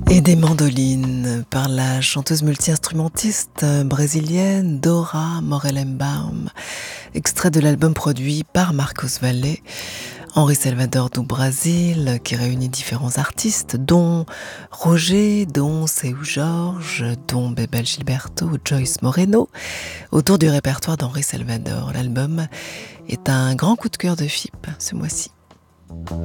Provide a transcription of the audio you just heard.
Et des mandolines par la chanteuse multi-instrumentiste brésilienne Dora Morellenbaum, extrait de l'album produit par Marcos Valle, Henri Salvador do Brasil, qui réunit différents artistes, dont Roger, dont Seu Jorge, dont Bebel Gilberto ou Joyce Moreno, autour du répertoire d'Henri Salvador. L'album est un grand coup de cœur de FIP ce mois-ci.